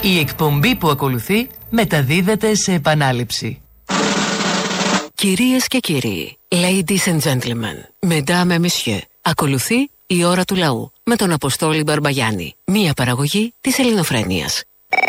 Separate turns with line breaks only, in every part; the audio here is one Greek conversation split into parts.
Η εκπομπή που ακολουθεί μεταδίδεται σε επανάληψη. Κυρίες και κύριοι, ladies and gentlemen, mesdames et messieurs, ακολουθεί η ώρα του λαού με τον Αποστόλη Μπαρμπαγιάννη, μία παραγωγή της Ελληνοφρένειας.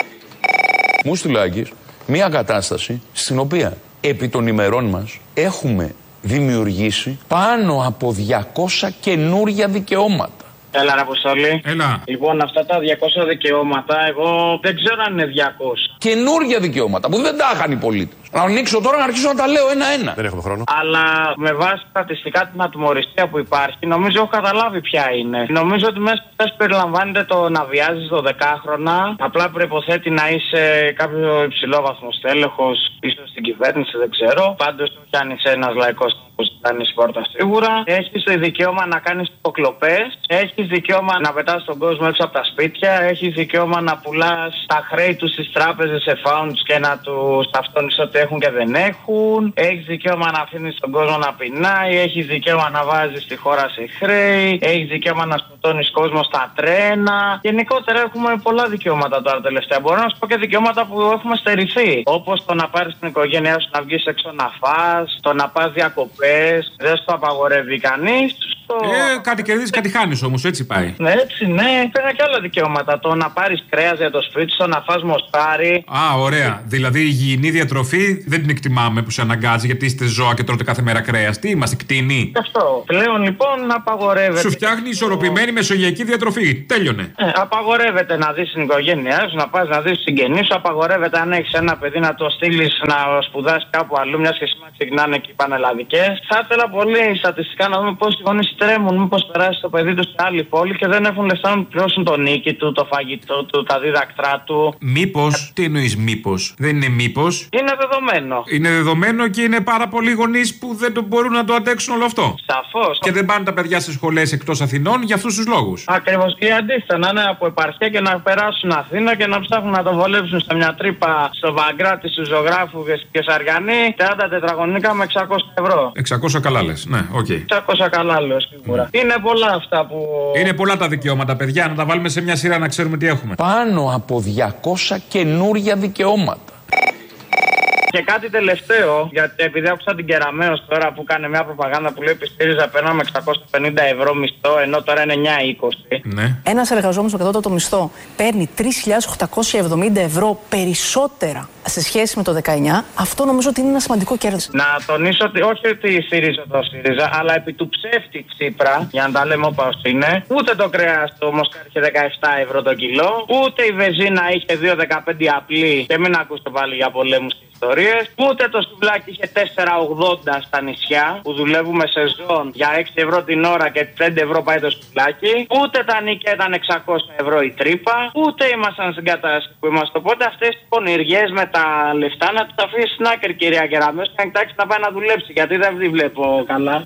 Μου στείλε ο Άκης μία κατάσταση στην οποία επί των ημερών μας έχουμε δημιουργήσει πάνω από 200 καινούρια δικαιώματα.
Έλα, ρε Αποστόλη.
Έλα.
Λοιπόν, αυτά τα 200 δικαιώματα, εγώ δεν ξέρω αν είναι 200.
Καινούρια δικαιώματα που δεν τα είχαν οι πολίτες. Να ανοίξω τώρα να αρχίσω να τα λέω ένα-ένα.
Δεν έχουμε χρόνο.
Αλλά με βάση στατιστικά την ατιμωρησία που υπάρχει, νομίζω έχω καταλάβει ποια είναι. Νομίζω ότι μέσα σε περιλαμβάνεται το να βιάζεις 12χρονα. Απλά προϋποθέτει να είσαι κάποιο υψηλόβαθμο τέλεχος, ίσως στην κυβέρνηση, δεν ξέρω. Πάντως, όχι αν είσαι ένας λαϊκός που ζητάνει πόρτα σίγουρα. Έχεις το δικαίωμα να κάνεις υποκλοπές. Έχεις δικαίωμα να πετάς τον κόσμο έξω από τα σπίτια. Έχεις δικαίωμα να πουλάς τα χρέη τους στις τράπεζες σε founds και να τους ταυτώνεις ότι έχουν και δεν έχουν. Έχεις δικαίωμα να αφήνεις τον κόσμο να πεινάει. Έχεις δικαίωμα να βάζεις τη χώρα σε χρέη. Έχεις δικαίωμα να σκοτώνεις κόσμο στα τρένα. Γενικότερα έχουμε πολλά δικαιώματα τώρα τελευταία. Μπορώ να σου πω και δικαιώματα που έχουμε στερηθεί. Όπως το να πάρεις την οικογένειά σου να βγεις έξω να φας, το να πας διακοπές. Δεν σου το απαγορεύει κανείς.
Κάτι κερδίζεις, κάτι χάνεις όμως, έτσι πάει.
Ναι, έτσι, ναι. Πέρα και άλλα δικαιώματα. Το να πάρεις κρέας για το σπίτι σου, να φας μοσχάρι.
Α, ωραία. Δηλαδή η υγιεινή διατροφή δεν την εκτιμάμε που σε αναγκάζει γιατί είστε ζώα και τρώτε κάθε μέρα κρέας. Τι είμαστε, κτηνοί.
Αυτό. Πλέον λοιπόν απαγορεύεται.
Σου φτιάχνει ισορροπημένη μεσογειακή διατροφή. Τέλειωνε.
Απαγορεύεται να δεις την οικογένειά σου, να πας να δεις τους συγγενείς σου. Απαγορεύεται αν έχεις ένα παιδί να το στείλεις να σπουδάσει κάπου αλλού, μιας και σήμερα ξεκινάνε και οι πανελλαδικές. Θα ήθελα πολύ στατιστικά να δούμε πόσοι γονείς τρέμουν, μήπως περάσει το παιδί του σε άλλη πόλη και δεν έχουν λεφτά να πληρώσουν τον νίκη του, το φαγητό του, τα δίδακτρά του.
Μήπως, τι εννοείς μήπως? Δεν είναι μήπως.
Είναι δεδομένο.
Είναι δεδομένο και είναι πάρα πολλοί γονείς που δεν μπορούν να το αντέξουν όλο αυτό.
Σαφώς.
Και δεν πάνε τα παιδιά σε σχολές εκτός Αθηνών για αυτούς τους λόγους.
Ακριβώς. Ή αντίθετα, να είναι από επαρχία και να περάσουν Αθήνα και να ψάχνουν να το βολέψουν σε μια τρύπα στο Βαγκράτη, στου Ζωγράφου και Σαργανή 30 τετραγωνικά με 600 ευρώ.
600 καλά λες. Ναι, οκ.
600 καλά λέω σίγουρα. Είναι πολλά αυτά που.
Είναι πολλά τα δικαιώματα, παιδιά. Να τα βάλουμε σε μια σειρά να ξέρουμε τι έχουμε.
Πάνω από 200 καινούρια δικαιώματα.
Και κάτι τελευταίο, γιατί επειδή άκουσα την Κεραμέως τώρα που κάνει μια προπαγάνδα που λέει ότι στη ΣΥΡΙΖΑ παίρναμε 650 ευρώ μισθό, ενώ τώρα είναι 9,20.
Ναι.
Ένας εργαζόμενος με κατώτατο μισθό παίρνει 3.870 ευρώ περισσότερα σε σχέση με το 19. Αυτό νομίζω ότι είναι ένα σημαντικό κέρδος.
Να τονίσω ότι όχι ότι η ΣΥΡΙΖΑ το ΣΥΡΙΖΑ, αλλά επί του ψεύτη Τσίπρα, για να τα λέμε όπως είναι, ούτε το κρέας το Μοσχάρι είχε 17 ευρώ το κιλό, ούτε η βεζίνα είχε 2,15 απλή, και μην ακούσετε πάλι για πολέμους και ιστορίες, ούτε το σουβλάκι είχε 4,80 στα νησιά που δουλεύουμε σεζόν για 6 ευρώ την ώρα και 5 ευρώ πάει το σουβλάκι, ούτε τα νίκια ήταν 600 ευρώ η τρύπα, ούτε ήμασταν στην κατάσταση που είμαστε. Οπότε αυτές τις πονηριές με τα λεφτά να τις αφήσει στην άκρη, κυρία Κεραμέως, και να πάει να δουλέψει, γιατί δεν τη βλέπω καλά.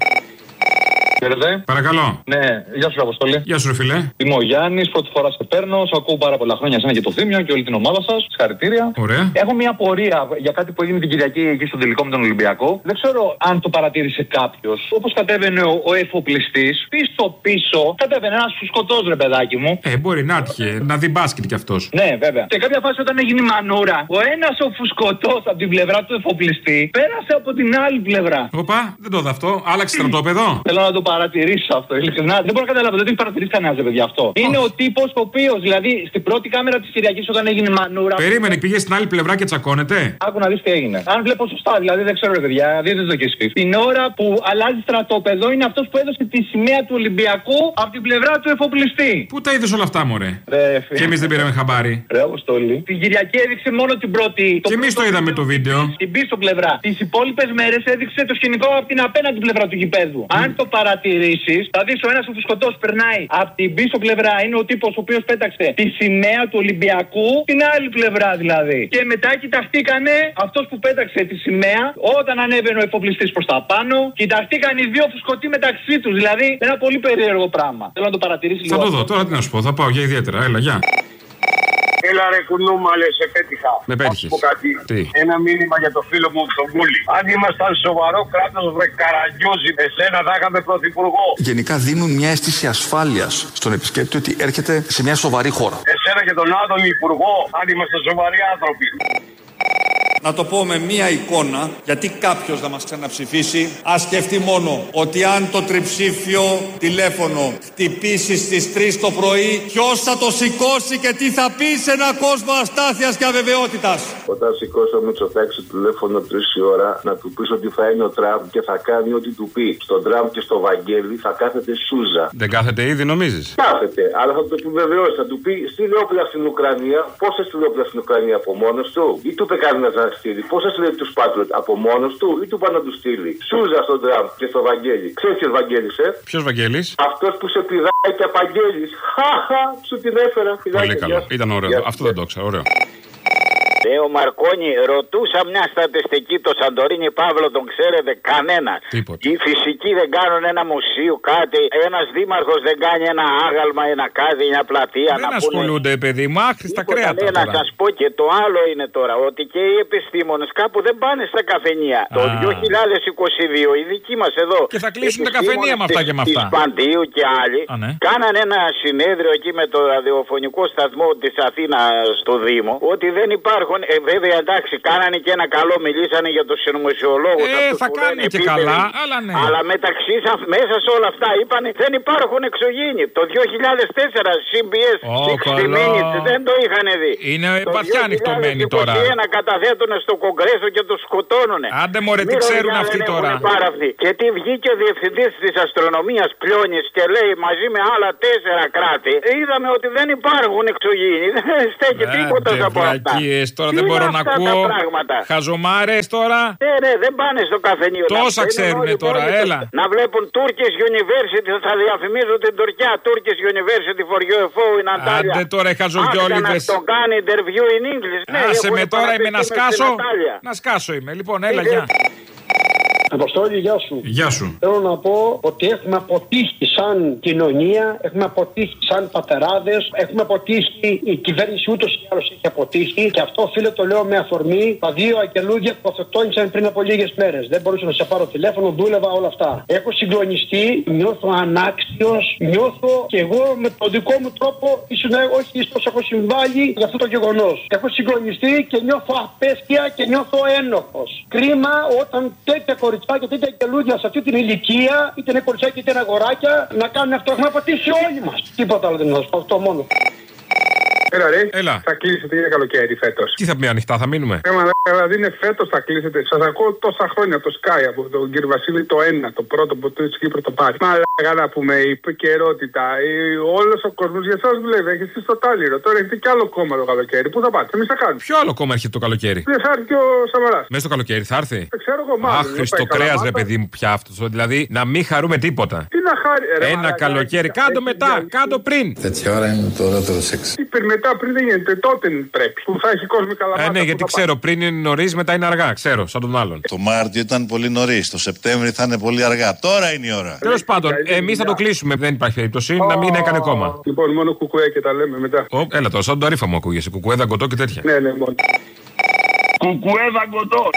Χαίρετε.
Παρακαλώ.
Ναι, γεια σου, Αποστόλη.
Γεια σου, ρε φιλέ.
Είμαι ο Γιάννης, πρώτη φορά σε παίρνω. Σου ακούω πάρα πολλά χρόνια, εσένα και το Θήμιο και όλη την ομάδα σας. Συγχαρητήρια.
Ωραία.
Έχω μια απορία για κάτι που έγινε την Κυριακή εκεί στον τελικό με τον Ολυμπιακό. Δεν ξέρω αν το παρατήρησε κάποιος. Όπως κατέβαινε ο εφοπλιστής, πίσω κατέβαινε ένας φουσκωτός, ρε παιδάκι μου.
Μπορεί να έτυχε να δει μπάσκετ κι αυτός.
Ναι, βέβαια. Σε κάποια φάση όταν έγινε η μανούρα, ο ένας ο φουσκωτός από την πλευρά του εφοπλιστή πέρασε από την άλλη πλευρά.
Οπα, δεν το δω αυτό. Άλλαξε στρατόπεδο.
Θέλω να το παρατηρήσω αυτό, ειλικρινά. Δεν μπορώ να καταλάβω, δεν το έχει παρατηρήσει κανένα, παιδιά, αυτό. Είναι ο τύπος ο οποίος, δηλαδή, στην πρώτη κάμερα της Κυριακής όταν έγινε μανούρα.
Περίμενε, πήγε στην άλλη πλευρά και τσακώνεται.
Άκου να δεις τι έγινε. Αν βλέπω σωστά, δηλαδή δεν ξέρω, ρε παιδιά, δείτε το κι εσείς. Την ώρα που αλλάζει στρατόπεδο είναι αυτός που έδωσε τη σημαία του Ολυμπιακού από την πλευρά του εφοπλιστή.
Πού τα είδες όλα αυτά, μωρέ? Και εμείς δεν πήραμε χαμπάρι.
Ρε Αποστόλη. Την Κυριακή έδειξε μόνο την πρώτη.
Και εμείς το είδαμε το βίντεο.
Στην πίσω πλευρά. Τις υπόλοιπες μέρες έδειξε το σκηνικό από την απέναντι πλευρά του γηπέδου. Αν το παρατηρήσεις, θα δεις ο ένας ο φουσκωτός περνάει από την πίσω πλευρά. Είναι ο τύπος ο οποίος πέταξε τη σημαία του Ολυμπιακού την άλλη πλευρά δηλαδή. Και μετά κοιταχτήκανε αυτός που πέταξε τη σημαία όταν ανέβαινε ο εφοπλιστής προς τα πάνω. Κοιταχτήκαν οι δύο φουσκωτοί μεταξύ τους. Δηλαδή ένα πολύ περίεργο πράγμα. Θέλω να το παρατηρήσεις λίγο.
Θα το δω τώρα, τι να σου πω, θα πάω για ιδιαίτερα. Έλα, γεια.
Έλα ρε κουνούμαλε, σε πέτυχα.
Με πέτυχες. Τι?
Ένα μήνυμα για το φίλο μου τον Κούλη. Αν ήμασταν σοβαρό κράτος, βρε Καραγκιόζη, εσένα θα είχαμε πρωθυπουργό.
Γενικά δίνουν μια αίσθηση ασφάλειας στον επισκέπτη ότι έρχεται σε μια σοβαρή χώρα.
Εσένα και τον άλλον υπουργό, αν είμαστε σοβαροί άνθρωποι.
Να το πω με μία εικόνα, γιατί κάποιος θα μας ξαναψηφίσει. Ας σκεφτεί μόνο ότι αν το τριψήφιο τηλέφωνο χτυπήσει στις 3 το πρωί, ποιος θα το σηκώσει και τι θα πει σε έναν κόσμο αστάθειας και αβεβαιότητας.
Όταν σηκώσει ο Μητσοτάκης το τηλέφωνο 3 η ώρα, να του πεις ότι θα είναι ο Τραμπ και θα κάνει ό,τι του πει. Στον Τραμπ και στο Βαγγέλη θα κάθεται Σούζα.
Δεν κάθεται ήδη, νομίζεις?
Κάθεται, αλλά θα το επιβεβαιώσει. Θα του πει στείλε όπλα στην Ουκρανία. Πώς θα στείλει όπλα στην Ουκρανία από μόνος του, ή του είπε κανένα να στείλει? Πώς θα στείλει τους Πάτριοτ από μόνος του, ή του πάει να του στείλει? Σούζα στον Τραμπ και στο Βαγγέλη. Ξέρεις ποιος Βαγγέλης,
Ποιος Βαγγέλης?
Αυτός που σε πηδάει και απαγγέλης. Χαχα, σου την έφερα.
Πολύ καλό. Ήταν ωραίο. Αυτό δεν το ξέρω. Ωραίο.
Ο Μαρκόνι, ρωτούσα μια στατιστική, το Σαντορίνι Παύλο τον ξέρετε? Κανένα. Οι φυσικοί δεν κάνουν ένα μουσείο, κάτι. Ένας δήμαρχος δεν κάνει ένα άγαλμα, ένα κάτι, μια πλατεία.
Δεν ασχολούνται, παιδί μου, άχρηστα κρέατα.
Να σας πω και το άλλο είναι τώρα, ότι και οι επιστήμονες κάπου δεν πάνε στα καφενεία. Το 2022 οι δικοί μας εδώ.
Και θα κλείσουν τα καφενεία με αυτά και με αυτά.
Της Παντίου και άλλοι. Κάνανε ένα συνέδριο εκεί με το ραδιοφωνικό σταθμό της Αθήνας στο Δήμο, ότι δεν υπάρχουν. Βέβαια, εντάξει, κάνανε και ένα καλό, μιλήσανε για τους συνωμοσιολόγους.
Θα κάνουν και καλά, αλλά ναι.
Αλλά μέσα σε όλα αυτά είπανε δεν υπάρχουν εξωγήινοι. Το 2004 CBS 60 Minutes δεν το είχαν δει.
Είναι βαθιά ανοιχτωμένοι τώρα.
Το 2021 καταθέτουν στο Κογκρέσο και τους σκοτώνουνε.
Άντε μωρέ, τι ξέρουν αυτοί τώρα.
Και τι βγήκε ο διευθυντής της αστρονομίας Πλιώνης και λέει μαζί με άλλα 4 κράτη. Είδαμε ότι δεν υπάρχουν εξωγήινοι. Δεν στέκει τίποτα από αυτά.
Τώρα δεν μπορώ να ακούω. Χαζομάρες τώρα.
Ναι, δεν πάνε στο καφενείο.
Τόσα ξέρουνε τώρα, έλα.
Να βλέπουν Turkish University, θα διαφημίζουν την Τουρκία. Turkish University for UFO in Antalya.
Άντε τώρα, οι χαζογιόλιδες.
Να το κάνει interview in English.
Άσε με τώρα, είμαι να σκάσω. Να σκάσω είμαι. Λοιπόν, έλα, γεια.
Αποστόλη, γεια σου.
Γεια σου.
Θέλω να πω ότι έχουμε αποτύχει σαν κοινωνία, έχουμε αποτύχει σαν πατεράδες, έχουμε αποτύχει, η κυβέρνηση ούτως ή άλλως έχει αποτύχει και αυτό φίλε το λέω με αφορμή τα 2 αγγελούδια που αυτοκτόνησαν πριν από λίγες μέρες. Δεν μπορούσα να σε πάρω τηλέφωνο, δούλευα όλα αυτά. Έχω συγκλονιστεί, νιώθω ανάξιος, νιώθω και εγώ με τον δικό μου τρόπο, ίσως όχι τόσο έχω συμβάλει για αυτό το γεγονός. Έχω συγκλονιστεί και νιώθω απέσια και νιώθω ένοχος. Κρίμα όταν τέτοια κοριτσάκια, τέτοια αγγελούδια σε αυτή την ηλικία, είτε είναι κοριτσάκια είτε είναι αγοράκια, να κάνουν αυτό. Έχουμε αποτύχει όλοι μας. Τίποτα άλλο δεν θα σου πω, αυτό μόνο.
Έλα ρε,
έλα.
Θα κλείσετε για καλοκαίρι φέτος.
Τι θα πει ανοιχτά, θα μείνουμε.
Δηλαδή είναι φέτος θα κλείσετε. Σας ακούω τόσα χρόνια από το Sky, από τον κύριο Βασίλη το ένα, το πρώτο που το Κύπρο το πάρει. Μα να πούμε, η επικαιρότητα, όλος ο κόσμος για εσάς δουλεύει. Έχετε εσείς το Τάλιρο. Τώρα έχετε κι άλλο κόμμα το καλοκαίρι. Πού θα πάτε, εμείς θα κάνουμε.
Ποιο άλλο κόμμα έρχεται το καλοκαίρι?
Δεν θα έρθει και ο Σαμαράς.
Μέσα στο καλοκαίρι θα έρθει.
Δεν ξέρω εγώ μάλλον.
Αχ, στο κρέας ρε παιδί μου πια αυτό. Δηλαδή να μην χαρούμε τίποτα.
Τι να χάρη, ρε,
ένα καλοκαίρι, κάντο μετά, κάντο πριν.
Τέτοια ώρα είναι το ωραίο σεξ.
Τι μετά, πριν δεν γίνεται. Τότε πρέπει. Που θα έχει κόσμο καλά.
Ναι, γιατί ξέρω, πριν είναι νωρίς, μετά είναι αργά. Ξέρω, σαν τον άλλον.
Το Μάρτιο ήταν πολύ νωρίς. Το Σεπτέμβρη θα είναι πολύ αργά. Τώρα είναι η ώρα.
Τέλος πάντων, εμείς θα το κλείσουμε. Δεν υπάρχει περίπτωση να μην έκανε κόμμα.
Λοιπόν, μόνο κουκουέ και τα λέμε μετά.
Έλα τώρα, σαν το αρήφα μου ακούγεσαι. Κουκουέ, δαγκωτό και τέτοια.
Ναι, μόνο. Κουκουέ, δαγκωτό.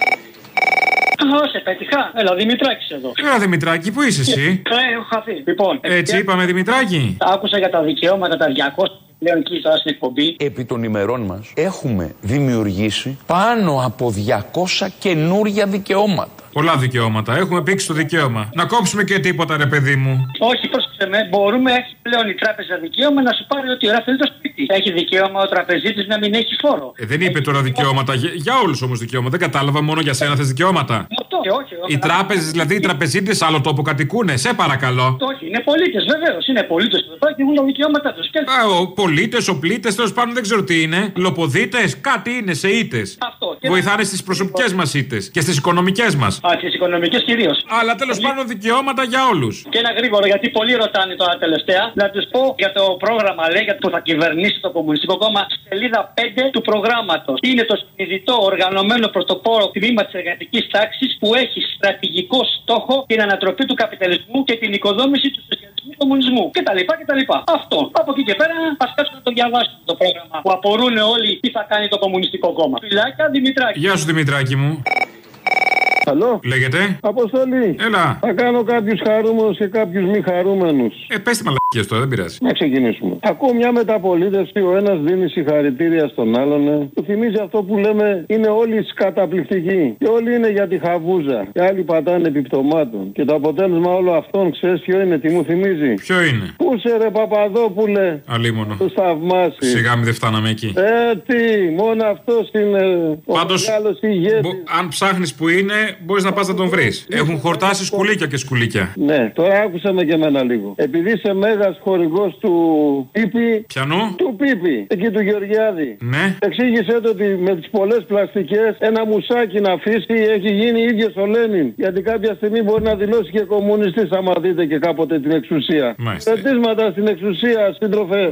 Σε πέτυχα. Έλα, Δημητράκης εδώ.
Έλα, Δημητράκη, πού είσαι εσύ?
Έχω χαθεί. Λοιπόν,
έτσι είπαμε, Δημητράκη.
Άκουσα για τα δικαιώματα τα 200. Πλέον εκεί στην εκπομπή.
Επί των ημερών μας έχουμε δημιουργήσει πάνω από 200 καινούρια δικαιώματα.
Πολλά δικαιώματα. Έχουμε πήξει το δικαίωμα. Να κόψουμε και τίποτα, ρε παιδί μου.
Όχι, πρόσεξε με. Μπορούμε, έχει πλέον η τράπεζα δικαίωμα να σου πάρει ό,τι ώρα θέλει το σπίτι. Έχει δικαίωμα ο τραπεζίτης να μην έχει φόρο.
Δεν είπε τώρα δικαιώματα. Για όλους όμως δικαιώματα. Δεν κατάλαβα, μόνο για σένα θες δικαιώματα.
Όχι.
Οι τράπεζες, δηλαδή οι τραπεζίτες, σε άλλο τόπο κατοικούνε. Σε παρακαλώ.
Όχι, είναι πολίτες, βεβαίως. Είναι πολίτες εδώ και έχουν τα δικαιώματά τους.
Πολίτες, οπλίτες, τέλος πάντων δεν ξέρω τι είναι. Λοποδίτες, κάτι είναι σε ήττες. Βοηθάνε στις προσωπικές μας ήττες και στις οικονομικές μας.
Στις οικονομικές κυρίως.
Αλλά τέλος πάντων δικαιώματα για όλους.
Και ένα γρήγορο, γιατί πολλοί ρωτάνε τώρα τελευταία, να τους πω για το πρόγραμμα, λέει, για το που θα κυβερνήσει το Κομμουνιστικό Κόμμα, σελίδα 5 του προγράμματος. Είναι το συνειδητό οργανωμένο πρωτοπόρο τμήμα της εργατικής τάξης που έχει στρατηγικό στόχο την ανατροπή του καπιταλισμού και την οικοδόμηση του σοσιαλισμού κομμουνισμού κτλ. Αυτό. Από εκεί και πέρα θα κάτσουν να το διαβάσουν το πρόγραμμα που απορούν όλοι τι θα κάνει το Κομμουνιστικό Κόμμα. Φιλάκια, Δημητράκη.
Γεια σου, Δημητράκη μου.
Καλό.
Λέγεται.
Αποστολή.
Έλα.
Θα κάνω κάποιους χαρούμενους και κάποιους μη χαρούμενους.
Πες τη μαλακίες τώρα, δεν πειράζει.
Να ξεκινήσουμε. Ακούω μια μεταπολίτευση, ο ένας δίνει συγχαρητήρια στον άλλον. Του θυμίζει αυτό που λέμε, είναι όλοι καταπληκτικοί. Και όλοι είναι για τη χαβούζα. Και άλλοι πατάνε επιπτωμάτων. Και το αποτέλεσμα όλο αυτών, ξέρεις ποιο είναι, τι μου θυμίζει?
Ποιο είναι?
Πού σε ρε Παπαδόπουλε.
Αλίμονο.
Το θαυμάσει.
Σιγά μην δεν φτάναμε εκεί.
Τι, μόνο αυτός είναι ο μεγάλος ηγέτης.
Αν ψάχνεις που είναι, μπορείς να πας να τον βρεις. Έχουν χορτάσει σκουλίκια και σκουλίκια.
Ναι, τώρα άκουσα με και εμένα λίγο. Επειδή είσαι μέγας χορηγός του Πίπη.
Πιανού?
Του Πίπη, εκεί του Γεωργιάδη.
Ναι.
Εξήγησέ το ότι με τις πολλές πλαστικές ένα μουσάκι να αφήσει έχει γίνει ίδιος ο Λένιν. Γιατί κάποια στιγμή μπορεί να δηλώσει και κομμουνιστής άμα δείτε και κάποτε την εξουσία. Πετίσματα στην εξουσία, σύντροφε.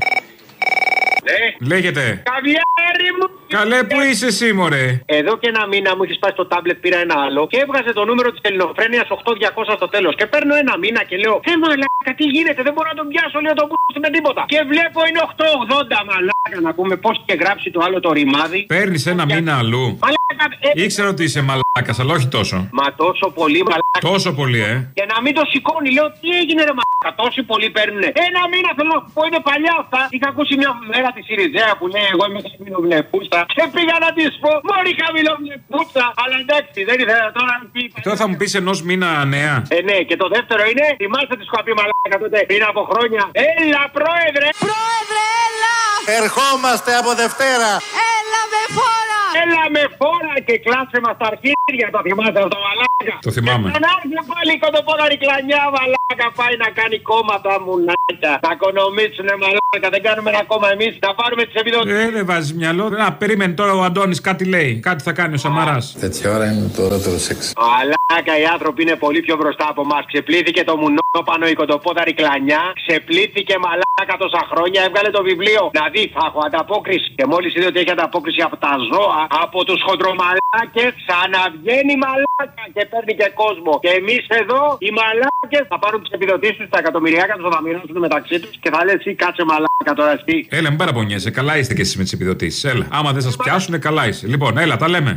Λέγεται.
Καβιάρι μου!
Καλέ, πού είσαι εσύ, μωρέ?
Εδώ και ένα μήνα μου έχει σπάσει το τάμπλετ, πήρα ένα άλλο και έβγαζε το νούμερο της Ελληνοφρένειας 8200 στο τέλος. Και παίρνω ένα μήνα και λέω: μαλάκα, τι γίνεται, δεν μπορώ να τον πιάσω, λέω τον πούστη με τίποτα. Και βλέπω είναι 880, μαλάκα, να πούμε πώς είχε γράψει το άλλο το ρημάδι.
Παίρνεις ένα μήνα αλλού.
Μαλάκα,
ήξερα ότι είσαι μαλάκας, αλλά όχι τόσο.
Μα τόσο πολύ, μαλάκα.
Τόσο πολύ,
Και να μην το σηκώνει, λέω: τι έγινε, ρε μαλάκα, τόσοι πολλοί παίρνουνε. Ένα μήνα θέλω να πω, είναι παλιά αυτά. Είχα ακούσει μια μέρα τη Σιριζέα που λέει: εγώ είμαι χαμηλοβλεπούσα. Και πήγα να τη πω: μόλι χαμηλοβλεπούσα. Αλλά εντάξει, δεν ήθελα τώρα να πει.
Τώρα θα μου πει ενός μήνα νέα.
Ναι, και το δεύτερο είναι: θυμάστε τη σκοπή μαλάκα τότε πριν από χρόνια. Έλα, πρόεδρε!
Πρόεδρε, έλα!
Ερχόμαστε από Δευτέρα.
Έλα με φόρα!
Έλα με φόρα και κλάσε μας τα αρχίδια. Το θυμάστε αυτό, μαλάκα?
Το θυμάμαι.
Και να έρθει πάλι κοντοπόδαρη κλανιά, μαλάκα. Πάει να κάνει κόμματα μουνάκια. Θα οικονομήσουνε, μαλάκα. Δεν κάνουμε ένα κόμμα εμείς. Θα πάρουμε τις επιδοτήσεις.
Δεν βάζει μυαλό. Να, περίμενε τώρα ο Αντώνης κάτι λέει. Κάτι θα κάνει ο Σαμαράς.
Τέτοια ώρα είναι το ωραίο σεξ.
Μαλάκα, οι άνθρωποι είναι πολύ πιο μπροστά από εμάς. Ξεπλήθηκε το μουνόπανο η κοντοπόδαρη κλανιά. Ξεπλήθηκε, μαλάκα, τόσα χρόνια. Έβγαλε το βιβλίο. Να δει, θα έχω ανταπόκριση. Και μόλις είδε ότι έχει ανταπόκριση από τα ζώα, από τους χοντρομαλάκες, ξαναβγαίνει μαλάκα και παίρνει και κόσμο. Και εμείς εδώ, οι μαλάκες, θα πάρουν τις επιδοτήσεις τους, τα εκατομμυριάκια τους, θα μοιράσουν μεταξύ τους και θα λέει: εσύ κάτσε μαλάκα τώρα εσύ.
Έλα, μην παραπονιέσαι. Καλά είστε κι εσείς με τις επιδοτήσεις. Έλα. Άμα δεν σας πιάσουνε, καλά είσαι. Λοιπόν, έλα, τα λέμε.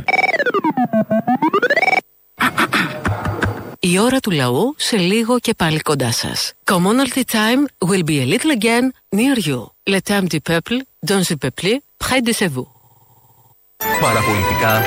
Η ώρα του λαού σε λίγο και πάλι κοντά σας. Commonalty time will be a little again near you. Le temps du peuple, dans le peuple, près de vous.
Παραπολιτικά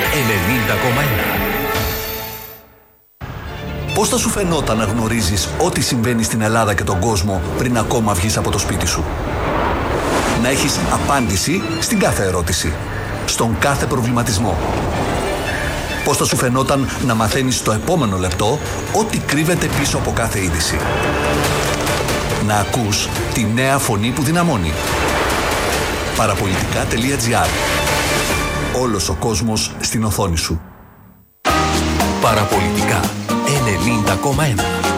90,1. Πώς θα σου φαινόταν να γνωρίζεις ό,τι συμβαίνει στην Ελλάδα και τον κόσμο πριν ακόμα βγεις από το σπίτι σου? Να έχεις απάντηση στην κάθε ερώτηση, στον κάθε προβληματισμό. Πώς θα σου φαινόταν να μαθαίνεις στο επόμενο λεπτό ό,τι κρύβεται πίσω από κάθε είδηση? Να ακούς τη νέα φωνή που δυναμώνει. Παραπολιτικά.gr. Όλος ο κόσμος στην οθόνη σου.
Παραπολιτικά 90,1.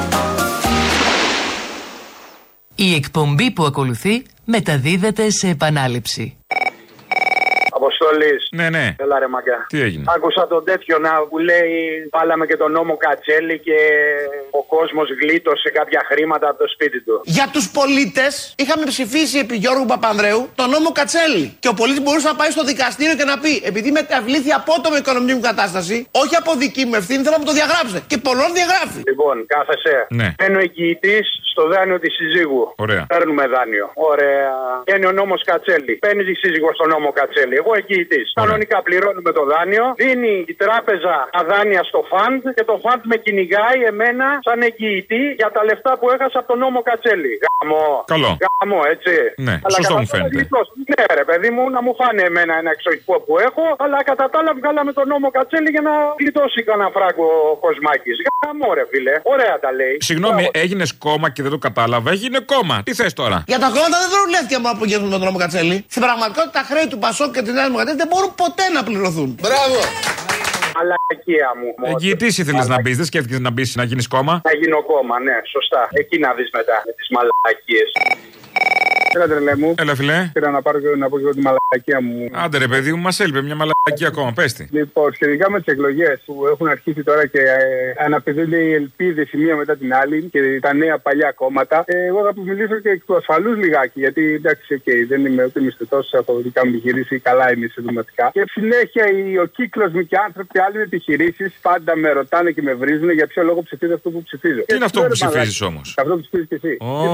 Η εκπομπή που ακολουθεί μεταδίδεται σε επανάληψη.
Αποστολής.
Ναι.
Έλα ρε μαγκά.
Τι έγινε?
Άκουσα τον τέτοιο να που λέει: βάλαμε και τον νόμο Κατσέλη και ο κόσμος γλίτωσε κάποια χρήματα από το σπίτι του.
Για τους πολίτες είχαμε ψηφίσει επί Γιώργου Παπανδρέου τον νόμο Κατσέλη. Και ο πολίτης μπορούσε να πάει στο δικαστήριο και να πει: επειδή μεταβλήθη απότομη οικονομική μου κατάσταση, όχι από δική μου ευθύνη, θέλω να μου το διαγράψετε. Και πολλών διαγράφει.
Λοιπόν, κάθεσαι.
Ναι.
Μπαίνει ο εγγυητής στο δάνειο της συζύγου.
Ωραία.
Παίρνουμε δάνειο. Ωραία. Βγαίνει ο νόμος Κατσέλη. Παίρνει τη σύζυγο στον νόμο Κατσέλη. Εγώ εγγυητής. Κανονικά πληρώνουμε το δάνειο. Δίνει η τράπεζα τα δάνεια στο φαντ και το φαντ με κυνηγάει εμένα σαν εγγυητή για τα λεφτά που έχασα από τον νόμο Κατσέλη. Γαμό.
Καλό.
Γαμό, έτσι.
Ναι,
αλλά
σωστό μου φαίνεται.
Ναι, ρε παιδί μου, να μου φάνε εμένα ένα εξοχικό που έχω, αλλά κατά τα άλλα βγάλαμε τον νόμο Κατσέλη για να γλιτώσει κανένα φράγκο ο Κοσμάκης. Γαμό, ρε φίλε. Ωραία τα λέει.
Συγγνώμη, έγινες κόμμα και δεν το κατάλαβα. Έγινε κόμμα. Τι θες τώρα?
Για τα κόμματα δεν δουλεύτηκε μόνο που γίνουν τον νόμο Κατσέλη. Στην πραγματικότητα τα χρέη του Πασόκ και τη Νέα Δημοκρατία δεν μπορούν ποτέ να πληρωθούν.
Μπράβο! Μαλακία μου.
Εγγυητής ήθελες να μπεις, δεν σκέφτηκες να μπεις να γίνεις κόμμα?
Να γίνω κόμμα, ναι, σωστά. Εκεί να δεις μετά με τις μαλακίες. Έλα, τρελέ μου.
Έλα, φιλέ.
Πήρα να πάρω και να πω και τη μαλακία μου.
Άντε, ρε παιδί μου, μας έλειπε μια μαλακία ακόμα. Πες τη.
Λοιπόν, σχετικά με τις εκλογές που έχουν αρχίσει τώρα και αναπηδούνται οι ελπίδες η μία μετά την άλλη και τα νέα παλιά κόμματα, εγώ θα μιλήσω και εκ του ασφαλούς λιγάκι. Γιατί εντάξει, δεν είμαι ούτε μισθωτός από δικά μου επιχειρήση, καλά είμαι συντοματικά. Και συνέχεια ο κύκλος μου και άνθρωποι άλλων επιχειρήσεις πάντα με ρωτάνε και με βρίζουν για ποιο λόγο ψηφίζω αυτό που ψηφίζω.
Τι είναι αυτό που ψηφίζεις όμως?
Αυτό που ψηφίζεις και εσύ.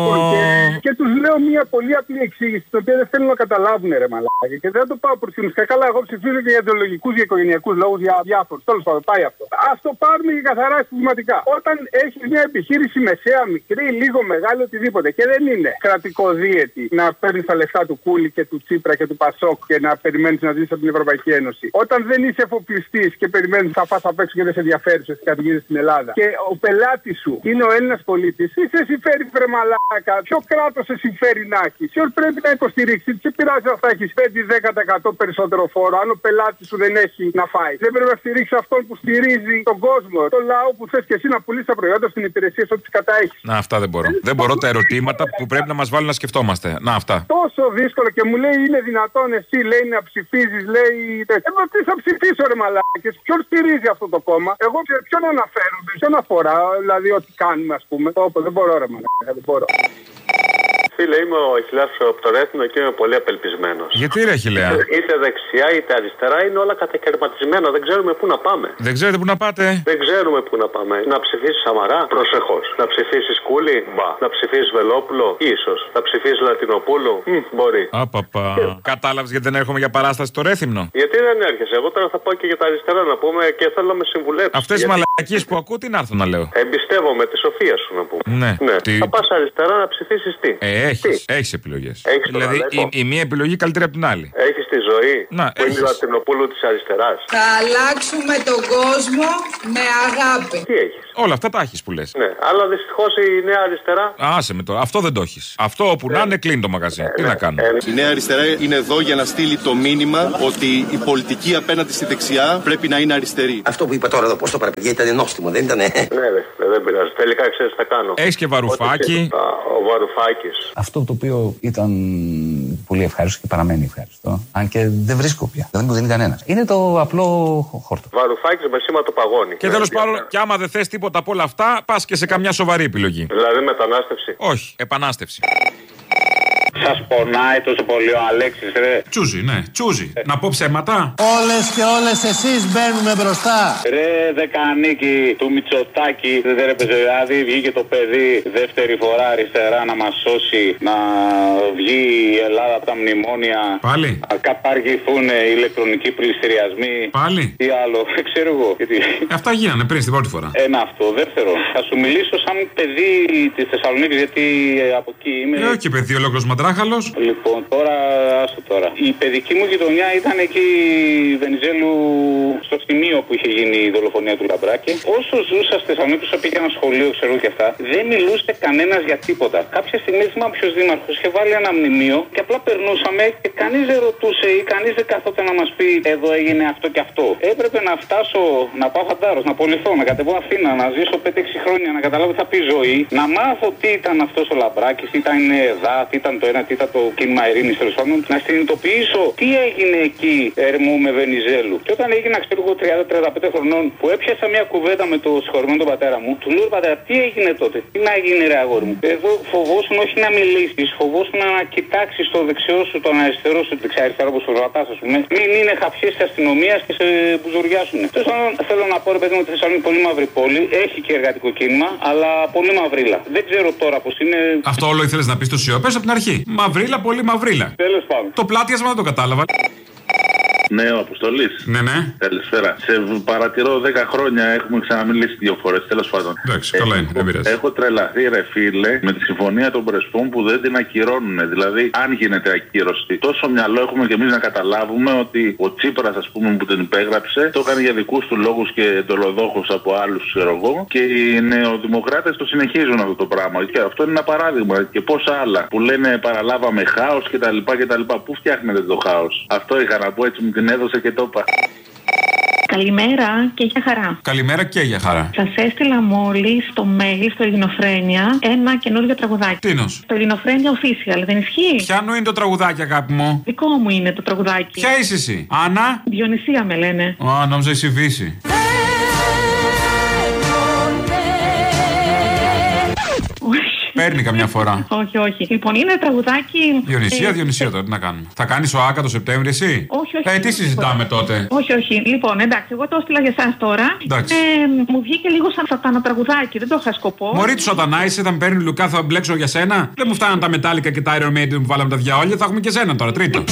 Και τους λέω μια πολύ απλή εξήγηση, την οποία δεν θέλουν να καταλάβουν, ρε μαλάκα. Και δεν το πάω προ την ουσία. Καλά, εγώ ψηφίζω και για ιδεολογικούς, για οικογενειακούς λόγους, για διάφορους. Τέλος πάντων, πάει αυτό. Ας το πάρουμε και καθαρά συστηματικά. Όταν έχεις μια επιχείρηση μεσαία, μικρή, λίγο μεγάλη, οτιδήποτε, και δεν είναι κρατικοδίαιτη να παίρνεις τα λεφτά του Κούλη και του Τσίπρα και του Πασόκ και να περιμένεις να δεις από την Ευρωπαϊκή Ένωση. Όταν δεν είσαι εφοπλιστής και περιμένεις θα πας απ' έξω και δεν σε ενδιαφέρει ότι κατηγορείς στην Ελλάδα. Και ο πελάτης σου είναι ο Έλληνας πολίτης, τι σε συμφέρει, βρε μαλάκα? Ποιο κράτος σε συμφέρει να έχει? Ποιο πρέπει να υποστηρίξει? Τι πειράζει αν θα έχει 5-10% περισσότερο φόρο, αν ο πελάτης σου δεν έχει να φάει? Δεν πρέπει να στηρίξει αυτόν που στηρίζει τον κόσμο, τον λαό που θες και εσύ να πουλήσει τα προϊόντα στην υπηρεσία σου, ό,τι κατά έχει.
Να, αυτά δεν μπορώ. Δεν μπορώ τα ερωτήματα που πρέπει να μας βάλουν να σκεφτόμαστε. Να, αυτά.
Τόσο δύσκολο και μου λέει είναι δυνατόν εσύ, λέει, να ψηφίζεις, λέει. Εγώ τι θα ψηφίσω, ρε μαλάκες? Ποιον στηρίζει αυτό το κόμμα? Εγώ ποιον αναφέρομαι, ποιον αφορά, δηλαδή ό,τι κάνουμε, ας πούμε. Δεν μπορώ, ρε μαλάκα, δεν μπορώ.
Φίλε, είμαι ο Αχιλλέας από το Ρέθινο και είμαι πολύ απελπισμένος.
Γιατί ρε Αχιλλέα?
Είτε δεξιά είτε αριστερά είναι όλα κατακαιρματισμένα. Δεν ξέρουμε πού να πάμε.
Δεν ξέρετε πού να πάτε?
Δεν ξέρουμε πού να πάμε. Να ψηφίσεις Σαμαρά? Προσεχώς. Να ψηφίσεις Κούλη? Μπα. Να ψηφίσεις Βελόπουλο? Ίσως. Να ψηφίσεις Λατινοπούλου? Μπορεί.
Απαπα. Κατάλαβες γιατί δεν έρχομαι για παράσταση στο Ρέθυμνο?
Γιατί δεν έρχεσαι? Εγώ τώρα θα πάω και για τα αριστερά να πούμε και θέλω να με συμβουλέψεις.
Αυτές οι μαλακίες που ακούω τι να έρθω να λέω?
Εμπιστεύομαι τη σοφία σου να πούμε.
Ναι.
Θα πας αριστερά να ψηφίσεις τι?
Έχεις επιλογές. Δηλαδή η μία επιλογή καλύτερη από την άλλη.
Έχεις τη ζωή που είναι η Λατινοπούλου της αριστεράς.
Θα αλλάξουμε τον κόσμο με αγάπη.
Τι έχεις?
Όλα αυτά τα έχεις που λες.
Ναι, αλλά δυστυχώς η νέα αριστερά.
Άσε με τώρα. Αυτό δεν το έχεις. Αυτό όπου να είναι κλείνει το μαγαζί. Τι να κάνω.
Η νέα αριστερά είναι εδώ για να στείλει το μήνυμα ότι η πολιτική απέναντι στη δεξιά πρέπει να είναι αριστερή.
Αυτό που είπα τώρα εδώ, πώς το παραπηγεί, ήταν νόστιμο, δεν ήτανε?
Ναι, δεν πειράζει. Τελικά ξέρεις τι θα κάνω.
Έχεις και Βαρουφάκη.
Ο Βαρουφάκης.
Αυτό το οποίο ήταν πολύ ευχάριστο και παραμένει ευχάριστο, αν και δεν βρίσκω πια, δεν μου δίνει κανένας, είναι το απλό χόρτο.
Βαρουφάκης με σήμα το παγόνι.
Και τέλος πάντων, κι άμα δεν θες τίποτα από όλα αυτά, πας και σε καμιά σοβαρή επιλογή.
Δηλαδή μετανάστευση?
Όχι, επανάστευση.
Σας πονάει τόσο πολύ ο Αλέξης, ρε?
Τσούζι, ναι, τσούζι. Να πω ψέματα.
Όλες και όλες εσείς μπαίνουμε μπροστά.
Ρε δεκανίκη του Μητσοτάκη, δεν έπαιζε, δηλαδή βγήκε το παιδί δεύτερη φορά αριστερά να μας σώσει, να βγει η Ελλάδα από τα μνημόνια.
Πάλι.
Να καταργηθούν οι ηλεκτρονικοί πληστηριασμοί.
Πάλι.
Τι άλλο, ξέρω εγώ.
Αυτά γίνανε πριν στην πρώτη φορά.
Ένα αυτό. Δεύτερο, θα σου μιλήσω σαν παιδί της Θεσσαλονίκης, γιατί από εκεί είμαι.
Όχι παιδί, ολόκληρος μαντράχαλος.
Λοιπόν, τώρα, άστο τώρα. Η παιδική μου γειτονιά ήταν εκεί Βενιζέλου, στο σημείο που είχε γίνει η δολοφονία του Λαμπράκη. Όσο ζούσα στη Θεσσαλονίκη, όσο πήγα ένα σχολείο, ξέρω και αυτά, δεν μιλούσε κανένας για τίποτα. Κάποια στιγμή θυμάμαι ποιος δήμαρχος είχε βάλει ένα μνημείο και απλά περνούσαμε και κανείς δεν ρωτούσε ή κανείς δεν καθόταν να μας πει εδώ έγινε αυτό και αυτό. Έπρεπε να φτάσω, να πάω Χαντάρος, να πωληθώ, να κατεβώ Αθήνα, να ζήσω 5-6 χρόνια, να καταλάβω τι θα πει ζωή, να μάθω τι ήταν αυτός ο Λαμπράκης, τι ήταν ΕΔΑ, τι ήταν το ένα, τι ήταν το κίνημα ειρήνης, τέλος πάντων, να συνειδητοποιήσω τι έγινε εκεί, Ερμού με Βενιζέλου. Και όταν έγινα, ξέρω εγώ, 30-35 χρονών, που έπιασα μια κουβέντα με το συγχωρημένο τον πατέρα μου, του λέω πατέρα, τι έγινε τότε, τι να γίνει, ρε αγόρι μου. Εδώ φοβόσουν όχι να μιλήσεις, φοβόσουν να κοιτάξεις το δεξιό σου, τον αριστερό σου, δεξιά-αριστερό όπως το ρωτάς, ας πούμε, μην είναι χαφιές της αστυνομίας και σε μπουζουριάσουν. Τέλος πάντων, θέλω να πω, ρε παιδί μου, ότι η Θεσσαλονίκη είναι πολύ μαύρη πόλη, έχει και εργατικό κίνημα, αλλά πολύ μαυρίλα. Δεν ξέρω τώρα πώς είναι.
Αυτό όλο ήθελες να πεις το σιωπές από την αρχή. Μαυρίλα, πολύ μαυρίλα.
Τέλος πάντων.
Το πλάτιασμα δεν το κατάλαβα.
Ναι, ο Αποστολής.
Ναι.
Καλησπέρα. Σε παρατηρώ 10 χρόνια, έχουμε ξαναμιλήσει 2 φορές. Τέλος πάντων.
Εντάξει, καλά είναι, δεν πειράζει.
Έχω τρελαθεί, ρε φίλε, με τη συμφωνία των Πρεσπών που δεν την ακυρώνουν. Δηλαδή, αν γίνεται ακύρωση, τόσο μυαλό έχουμε κι εμείς να καταλάβουμε ότι ο Τσίπρας, ας πούμε, που την υπέγραψε, το έκανε για δικούς του λόγους και εντολοδόχους από άλλους, ξέρω εγώ. Και οι νεοδημοκράτες το συνεχίζουν αυτό το πράγμα. Και αυτό είναι ένα παράδειγμα. Και πόσα άλλα που λένε παραλάβαμε χάος κτλ. Πού φτιάχνετε το χάος? Αυτό είχα να πω, έτσι μου την έδωσε και το είπα.
Καλημέρα και για χαρά.
Καλημέρα και για χαρά.
Σας έστειλα μόλις στο mail, στο Ελληνοφρένια, ένα καινούργιο τραγουδάκι.
Τίνος?
Το Ελληνοφρένια official, δεν ισχύει?
Ποιάνο είναι το τραγουδάκι, αγάπη μου?
Δικό μου είναι το τραγουδάκι.
Ποια είσαι εσύ? Άννα?
Διονυσία με λένε.
Α, νόμιζα εσύ Βύση. Παίρνει καμιά φορά.
Όχι, όχι. Λοιπόν, είναι τραγουδάκι.
Διονυσία τώρα, τι να κάνουμε. Θα κάνει ο Άκα το Σεπτέμβρη, εσύ?
Όχι, όχι.
Τι συζητάμε τότε?
Όχι, όχι. Λοιπόν, εντάξει, εγώ το έστειλα για εσάς τώρα. Μου βγήκε λίγο σαν σατανατραγουδάκι, δεν το είχα σκοπό.
Μωρή του σατανά είσαι, θα με παίρνει Λουκά, θα μπλέξω για σένα. Δεν μου φτάνουν τα μετάλλικα και τα Iron Maiden που βάλαμε τα διαόλια, θα έχουμε και σένα τώρα, τρίτο.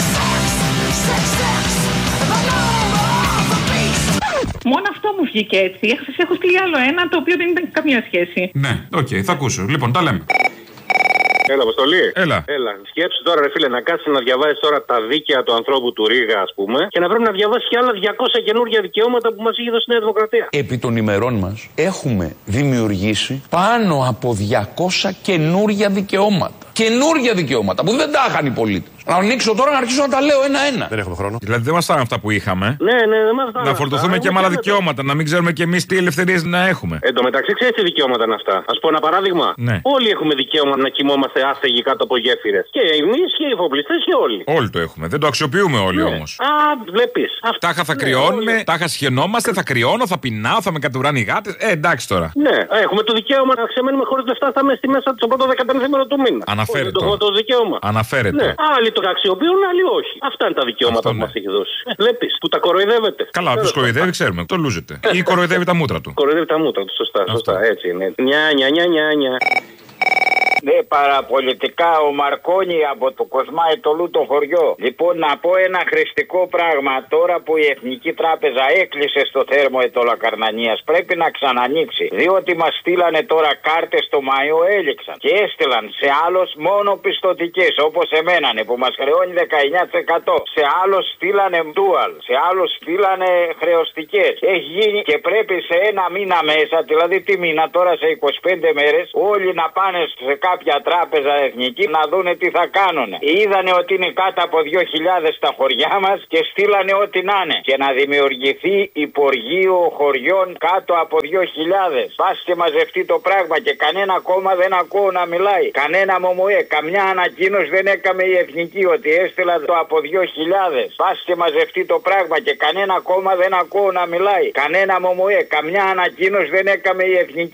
Μόνο αυτό μου βγήκε έτσι. Σας έχω στείλει άλλο ένα το οποίο δεν ήταν καμία σχέση.
Ναι, οκ, θα ακούσω. Λοιπόν, τα λέμε.
Έλα, Αποστολή.
Έλα.
Σκέψου τώρα, ρε φίλε, να κάτσει να διαβάσει τώρα τα δίκαια του ανθρώπου του Ρήγα, ας πούμε, και να πρέπει να διαβάσει και άλλα 200 καινούργια δικαιώματα που μας είχε δώσει η Νέα Δημοκρατία.
Επί των ημερών μας έχουμε δημιουργήσει πάνω από 200 καινούργια δικαιώματα. Καινούργια δικαιώματα που δεν τα είχαν οι πολίτες. Να ανοίξω τώρα να αρχίσω να τα λέω ένα-ένα.
Δεν έχουμε χρόνο.
Δηλαδή δεν μας φτάνουν αυτά που είχαμε.
Ναι, δεν μας φτάνουν.
Να φορτωθούμε και με άλλα δικαιώματα, να μην ξέρουμε κι εμείς τι ελευθερίες να έχουμε.
Εν τω μεταξύ, ξέρεις τι δικαιώματα είναι αυτά? Ας πω ένα παράδειγμα.
Ναι.
Όλοι έχουμε δικαίωμα να κοιμόμαστε άστεγοι κάτω από γέφυρες. Και εμείς και οι εφοπλιστές και όλοι.
Όλοι το έχουμε. Δεν το αξιοποιούμε όλοι όμως.
Α, βλέπεις.
Τάχα θα κρυώνουμε, τάχα σχαινόμαστε, θα κρυώνω, θα πεινάω, θα με κατουράνε οι γάτες. Εντάξει τώρα.
Ναι, έχουμε το δικαίωμα να ξεμένουμε χωρίς λεφτά στη μέσα στο πρώτο 15 του μήνα.
Αναφέρεται.
Το δικαίωμα.
Αναφέρεται.
Ναι. Άλλοι το αξιοποιούν, άλλοι όχι. Αυτά είναι τα δικαιώματα που μας έχει δώσει. Βλέπεις που τα κοροϊδεύετε.
Καλά, ποιος κοροϊδεύει, ξέρουμε. Το λούζεται. Ή κοροϊδεύει τα μούτρα του.
Κοροϊδεύει τα μούτρα του, σωστά. Έτσι είναι. Νια.
Ναι, παραπολιτικά ο Μαρκόνι από το Κοσμάι το Λούτο χωριό. Λοιπόν, να πω ένα χρηστικό πράγμα. Τώρα που η Εθνική Τράπεζα έκλεισε στο θέρμο Ετωλακαρνανίας, πρέπει να ξανανοίξει. Διότι μας στείλανε τώρα κάρτες το Μάιο, έληξαν. Και έστειλαν σε άλλους μόνο πιστωτικές, όπως εμένα που μας χρεώνει 19%. Σε άλλους στείλανε dual. Σε άλλους στείλανε χρεωστικές. Έχει γίνει και πρέπει σε ένα μήνα μέσα, δηλαδή τι μήνα τώρα, σε 25 μέρες, όλοι να πάνε σε κάποια τράπεζα εθνική να δούνε τι θα κάνουνε. Είδανε ότι είναι κάτω από 2.000 στα χωριά μας και στείλανε ό,τι να είναι. Και να δημιουργηθεί υπουργείο χωριών κάτω από 2.000. Πας και μαζευτεί το πράγμα και κανένα κόμμα δεν ακούω να μιλάει. Κανένα μομοέ. Καμιά ανακοίνωση δεν έκαμε η εθνική ότι έστειλα το από 2.000. Πας και μαζευτεί το πράγμα και κανένα κόμμα δεν ακούω να μιλάει. Κανένα μομοέ. Καμιά ανακοίνωση δεν έκαμε η εθνική.